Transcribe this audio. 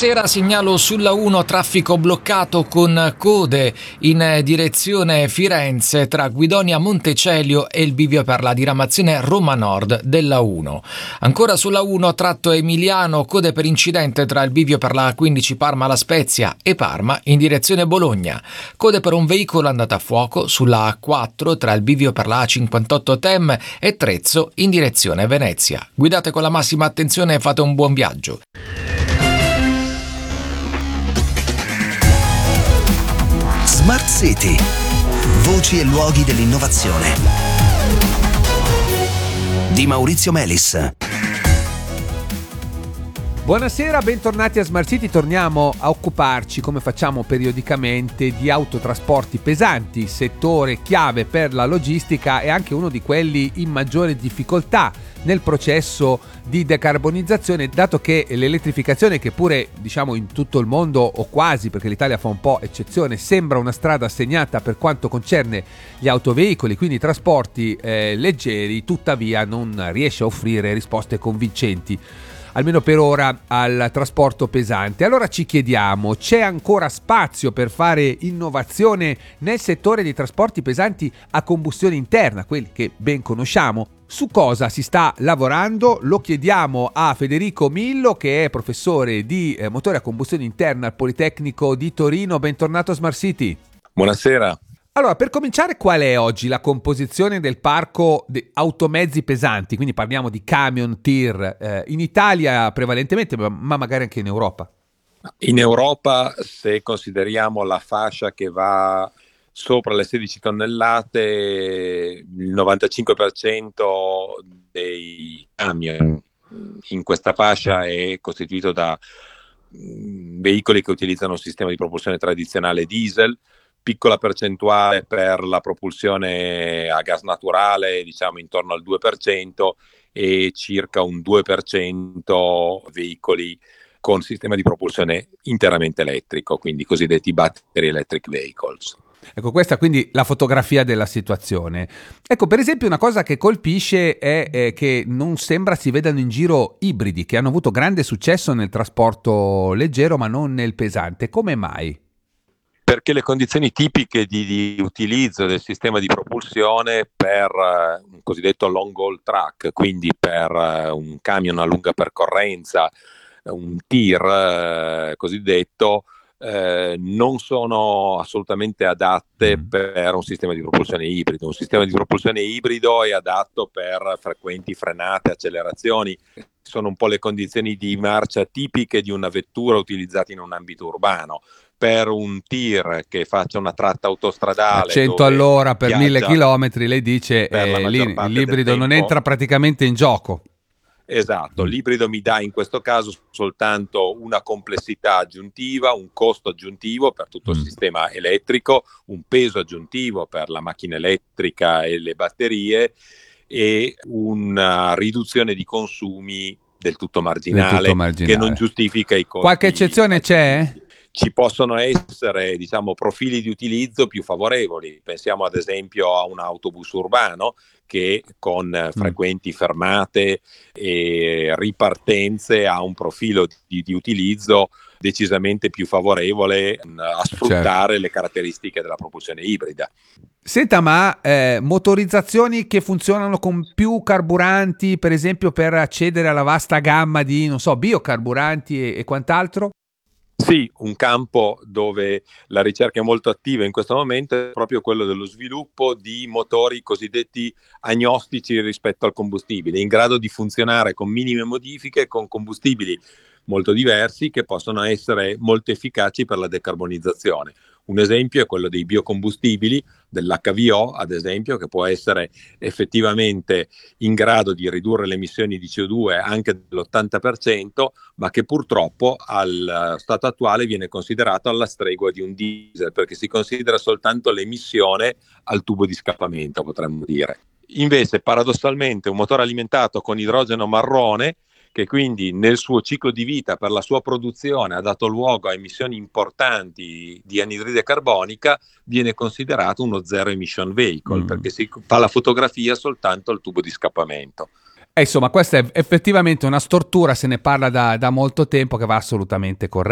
Buonasera, segnalo sulla 1 traffico bloccato con code in direzione Firenze tra Guidonia Montecelio e il bivio per la diramazione Roma Nord della 1. Ancora sulla 1 tratto Emiliano, code per incidente tra il bivio per la 15 Parma La Spezia e Parma in direzione Bologna. Code per un veicolo andato a fuoco sulla A4 tra il bivio per la A58 Tem e Trezzo in direzione Venezia. Guidate con la massima attenzione e fate un buon viaggio. Smart City. Voci e luoghi dell'innovazione. Di Maurizio Melis. Buonasera, bentornati a Smart City. Torniamo a occuparci, come facciamo periodicamente, di autotrasporti pesanti, settore chiave per la logistica e anche uno di quelli in maggiore difficoltà nel processo di decarbonizzazione, dato che l'elettrificazione, che pure diciamo in tutto il mondo o quasi, perché l'Italia fa un po' eccezione, sembra una strada segnata per quanto concerne gli autoveicoli, quindi i trasporti leggeri, tuttavia non riesce a offrire risposte convincenti, almeno per ora, al trasporto pesante. Allora ci chiediamo, c'è ancora spazio per fare innovazione nel settore dei trasporti pesanti a combustione interna, quelli che ben conosciamo? Su cosa si sta lavorando? Lo chiediamo a Federico Millo, che è professore di motore a combustione interna al Politecnico di Torino. Bentornato a Smart City. Buonasera. Allora, per cominciare, qual è oggi la composizione del parco di automezzi pesanti? Quindi parliamo di camion, tir, in Italia prevalentemente, ma magari anche in Europa. In Europa, se consideriamo la fascia che va sopra le 16 tonnellate, il 95% dei camion in questa fascia è costituito da veicoli che utilizzano un sistema di propulsione tradizionale diesel, piccola percentuale per la propulsione a gas naturale, diciamo intorno al 2%, e circa un 2% veicoli con sistema di propulsione interamente elettrico, quindi cosiddetti battery electric vehicles. Ecco, questa quindi la fotografia della situazione. Ecco, per esempio, una cosa che colpisce è che non sembra si vedano in giro ibridi, che hanno avuto grande successo nel trasporto leggero ma non nel pesante. Come mai? Perché le condizioni tipiche di utilizzo del sistema di propulsione per un cosiddetto long haul truck, quindi per un camion a lunga percorrenza, un tir cosiddetto, non sono assolutamente adatte per un sistema di propulsione ibrido. Un sistema di propulsione ibrido è adatto per frequenti frenate, accelerazioni. Sono un po' le condizioni di marcia tipiche di una vettura utilizzata in un ambito urbano. Per un tir che faccia una tratta autostradale a 100 all'ora per 1000 chilometri, lei dice l'ibrido non entra praticamente in gioco. Esatto, l'ibrido mi dà in questo caso soltanto una complessità aggiuntiva, un costo aggiuntivo per tutto il sistema elettrico, un peso aggiuntivo per la macchina elettrica e le batterie e una riduzione di consumi del tutto marginale. Che non giustifica i costi. Qualche eccezione c'è? Ci possono essere, diciamo, profili di utilizzo più favorevoli. Pensiamo ad esempio a un autobus urbano che con frequenti fermate e ripartenze ha un profilo di utilizzo decisamente più favorevole a sfruttare le caratteristiche della propulsione ibrida. Senta, ma motorizzazioni che funzionano con più carburanti, per esempio per accedere alla vasta gamma di, non so, biocarburanti e quant'altro? Sì, un campo dove la ricerca è molto attiva in questo momento è proprio quello dello sviluppo di motori cosiddetti agnostici rispetto al combustibile, in grado di funzionare con minime modifiche con combustibili molto diversi che possono essere molto efficaci per la decarbonizzazione. Un esempio è quello dei biocombustibili, dell'HVO ad esempio, che può essere effettivamente in grado di ridurre le emissioni di CO2 anche dell'80%, ma che purtroppo al stato attuale viene considerato alla stregua di un diesel, perché si considera soltanto l'emissione al tubo di scappamento, potremmo dire. Invece, paradossalmente, un motore alimentato con idrogeno marrone, che quindi nel suo ciclo di vita per la sua produzione ha dato luogo a emissioni importanti di anidride carbonica, viene considerato uno zero emission vehicle, perché si fa la fotografia soltanto al tubo di scappamento. Insomma, questa è effettivamente una stortura, se ne parla da molto tempo, che va assolutamente corretta.